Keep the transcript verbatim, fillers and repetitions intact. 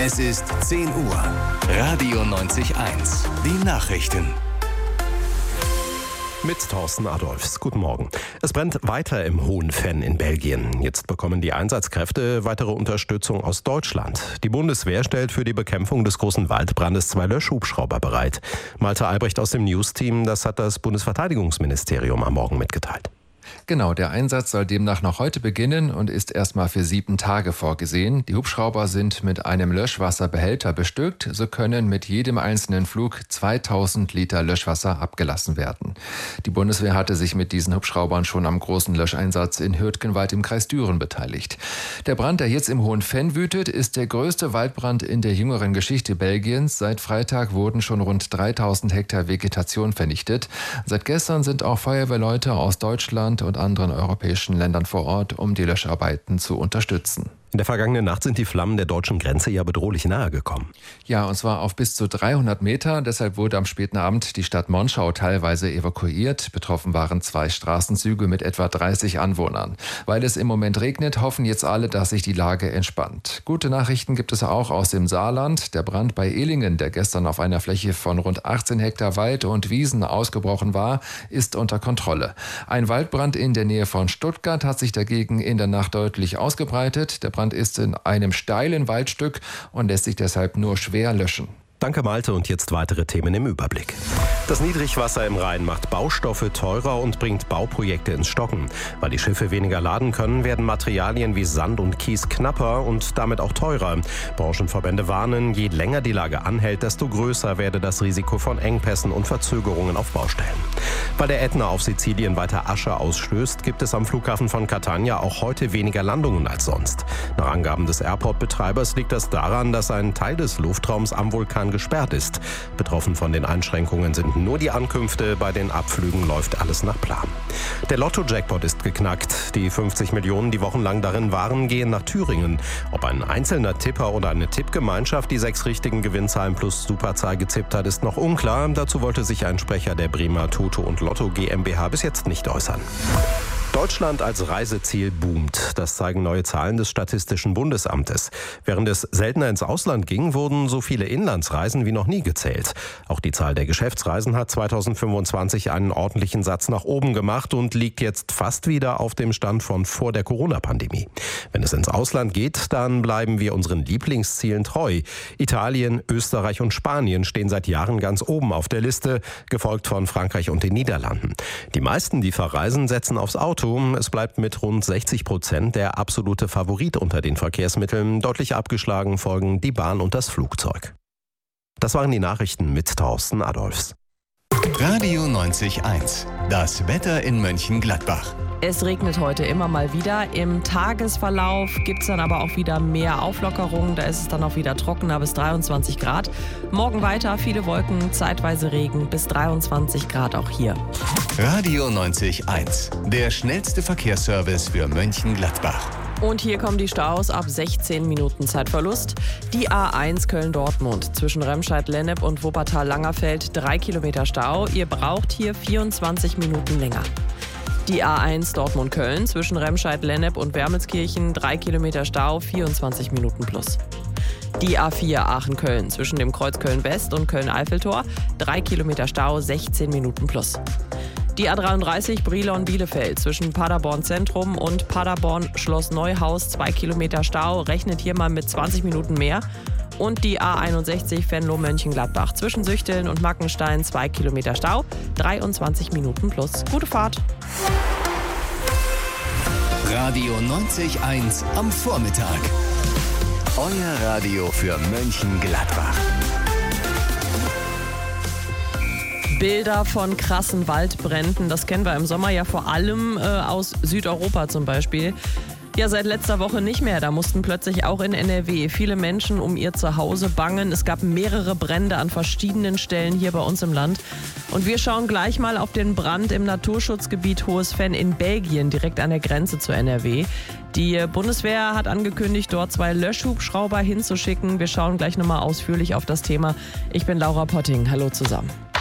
Es ist zehn Uhr. Radio neunzig eins. Die Nachrichten. Mit Thorsten Adolfs. Guten Morgen. Es brennt weiter im Hohenvenn in Belgien. Jetzt bekommen die Einsatzkräfte weitere Unterstützung aus Deutschland. Die Bundeswehr stellt für die Bekämpfung des großen Waldbrandes zwei Löschhubschrauber bereit. Malte Albrecht aus dem News-Team, das hat das Bundesverteidigungsministerium am Morgen mitgeteilt. Genau, der Einsatz soll demnach noch heute beginnen und ist erstmal für sieben Tage vorgesehen. Die Hubschrauber sind mit einem Löschwasserbehälter bestückt. So können mit jedem einzelnen Flug zweitausend Liter Löschwasser abgelassen werden. Die Bundeswehr hatte sich mit diesen Hubschraubern schon am großen Löscheinsatz in Hürtgenwald im Kreis Düren beteiligt. Der Brand, der jetzt im Hohenvenn wütet, ist der größte Waldbrand in der jüngeren Geschichte Belgiens. Seit Freitag wurden schon rund dreitausend Hektar Vegetation vernichtet. Seit gestern sind auch Feuerwehrleute aus Deutschland und anderen europäischen Ländern vor Ort, um die Löscharbeiten zu unterstützen. In der vergangenen Nacht sind die Flammen der deutschen Grenze ja bedrohlich nahe gekommen. Ja, und zwar auf bis zu dreihundert Meter. Deshalb wurde am späten Abend die Stadt Monschau teilweise evakuiert. Betroffen waren zwei Straßenzüge mit etwa dreißig Anwohnern. Weil es im Moment regnet, hoffen jetzt alle, dass sich die Lage entspannt. Gute Nachrichten gibt es auch aus dem Saarland. Der Brand bei Ehlingen, der gestern auf einer Fläche von rund achtzehn Hektar Wald und Wiesen ausgebrochen war, ist unter Kontrolle. Ein Waldbrand in der Nähe von Stuttgart hat sich dagegen in der Nacht deutlich ausgebreitet. Der Brand ist in einem steilen Waldstück und lässt sich deshalb nur schwer löschen. Danke Malte und jetzt weitere Themen im Überblick. Das Niedrigwasser im Rhein macht Baustoffe teurer und bringt Bauprojekte ins Stocken. Weil die Schiffe weniger laden können, werden Materialien wie Sand und Kies knapper und damit auch teurer. Branchenverbände warnen, je länger die Lage anhält, desto größer werde das Risiko von Engpässen und Verzögerungen auf Baustellen. Weil der Ätna auf Sizilien weiter Asche ausstößt, gibt es am Flughafen von Catania auch heute weniger Landungen als sonst. Nach Angaben des Airport-Betreibers liegt das daran, dass ein Teil des Luftraums am Vulkan gesperrt ist. Betroffen von den Einschränkungen sind nur die Ankünfte. Bei den Abflügen läuft alles nach Plan. Der Lotto-Jackpot ist geknackt. Die fünfzig Millionen, die wochenlang darin waren, gehen nach Thüringen. Ob ein einzelner Tipper oder eine Tippgemeinschaft die sechs richtigen Gewinnzahlen plus Superzahl gezippt hat, ist noch unklar. Dazu wollte sich ein Sprecher der Bremer Toto und Lotto GmbH bis jetzt nicht äußern. Deutschland als Reiseziel boomt. Das zeigen neue Zahlen des Statistischen Bundesamtes. Während es seltener ins Ausland ging, wurden so viele Inlandsreisen wie noch nie gezählt. Auch die Zahl der Geschäftsreisen hat zweitausendfünfundzwanzig einen ordentlichen Satz nach oben gemacht und liegt jetzt fast wieder auf dem Stand von vor der Corona-Pandemie. Wenn es ins Ausland geht, dann bleiben wir unseren Lieblingszielen treu. Italien, Österreich und Spanien stehen seit Jahren ganz oben auf der Liste, gefolgt von Frankreich und den Niederlanden. Die meisten, die verreisen, setzen aufs Auto. Es bleibt mit rund sechzig Prozent der absolute Favorit unter den Verkehrsmitteln. Deutlich abgeschlagen folgen die Bahn und das Flugzeug. Das waren die Nachrichten mit Thorsten Adolfs. Radio neunzig eins. Das Wetter in Mönchengladbach. Es regnet heute immer mal wieder. Im Tagesverlauf gibt es dann aber auch wieder mehr Auflockerungen. Da ist es dann auch wieder trockener bis dreiundzwanzig Grad. Morgen weiter viele Wolken, zeitweise Regen bis dreiundzwanzig Grad auch hier. Radio neunzig eins. Der schnellste Verkehrsservice für Mönchengladbach. Und hier kommen die Staus ab sechzehn Minuten Zeitverlust. Die A eins Köln-Dortmund zwischen Remscheid-Lennep und Wuppertal-Langerfeld drei Kilometer Stau. Ihr braucht hier vierundzwanzig Minuten länger. Die A eins Dortmund-Köln zwischen Remscheid-Lennep und Wermelskirchen drei Kilometer Stau, vierundzwanzig Minuten plus. Die A vier Aachen-Köln zwischen dem Kreuz Köln-West und Köln-Eiffeltor drei Kilometer Stau, sechzehn Minuten plus. Die A dreiunddreißig Brilon-Bielefeld zwischen Paderborn Zentrum und Paderborn Schloss Neuhaus zwei Kilometer Stau, rechnet hier mal mit zwanzig Minuten mehr. Und die A einundsechzig Venlo-Mönchengladbach zwischen Süchteln und Mackenstein zwei Kilometer Stau, dreiundzwanzig Minuten plus. Gute Fahrt. Radio neunzig eins am Vormittag. Euer Radio für Mönchengladbach. Bilder von krassen Waldbränden, das kennen wir im Sommer ja vor allem äh, aus Südeuropa zum Beispiel. Ja, seit letzter Woche nicht mehr. Da mussten plötzlich auch in N R W viele Menschen um ihr Zuhause bangen. Es gab mehrere Brände an verschiedenen Stellen hier bei uns im Land. Und wir schauen gleich mal auf den Brand im Naturschutzgebiet Hohenvenn in Belgien, direkt an der Grenze zu N R W. Die Bundeswehr hat angekündigt, dort zwei Löschhubschrauber hinzuschicken. Wir schauen gleich nochmal ausführlich auf das Thema. Ich bin Laura Potting. Hallo zusammen.